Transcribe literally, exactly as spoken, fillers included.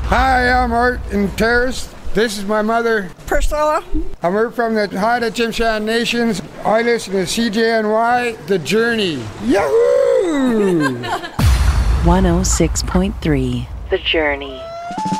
Hi, I'm Art in Terrace. This is my mother, Priscilla. And we're from the Haida Tsimshian Nations. I listen to C J N Y, The Journey. Yahoo! one oh six point three The Journey.